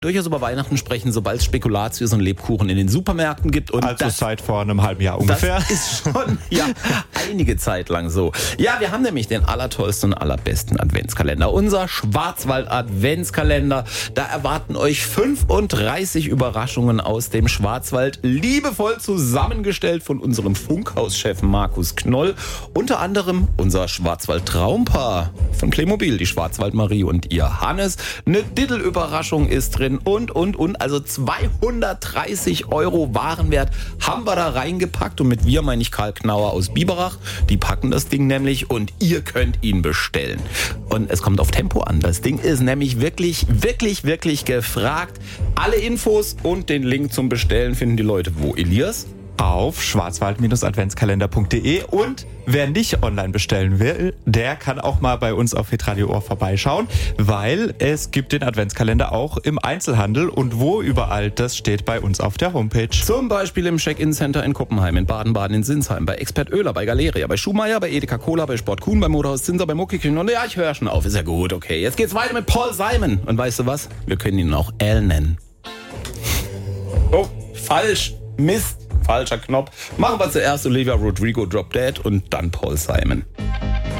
durchaus über Weihnachten sprechen, sobald es Spekulatius und Lebkuchen in den Supermärkten gibt. Und also seit vor einem halben Jahr ungefähr. Das ist schon einige Zeit lang so. Ja, wir haben nämlich den allertollsten und allerbesten Adventskalender. Unser Schwarzwald-Adventskalender. Da erwarten euch 35 Überraschungen aus dem Schwarzwald. Liebevoll zusammengestellt von unserem Funkhauschef Markus Knoll. Unter anderem unser Schwarzwald-Traumpaar von Playmobil, die Schwarzwald-Marie und ihr Hannes. Eine Diddle-Überraschung ist drin und. Also 230 € Warenwert haben wir da reingepackt. Und mit wir meine ich Karl Knauer aus Biberach. Die packen das Ding nämlich und ihr könnt ihn bestellen. Und es kommt auf Tempo an. Das Ding ist nämlich wirklich gefragt. Alle Infos und den Link zum Bestellen finden die Leute wo, Elias? Auf schwarzwald-adventskalender.de. Und wer nicht online bestellen will, der kann auch mal bei uns auf Hitradio Ohr vorbeischauen, weil es gibt den Adventskalender auch im Einzelhandel. Und wo überall, das steht bei uns auf der Homepage. Zum Beispiel im Check-In-Center in Kuppenheim, in Baden-Baden, in Sinsheim, bei Expert Oehler, bei Galeria, bei Schumacher, bei Edeka Cola, bei Sport Kuhn, bei Motorhaus Zinser, bei Muckiküchen. Und ja, ich höre schon auf, ist ja gut, okay. Jetzt geht's weiter mit Paul Simon. Und weißt du was? Wir können ihn auch Al nennen. Oh, falsch. Mist. Falscher Knopf. Machen wir zuerst Olivia Rodrigo Drop Dead und dann Paul Simon.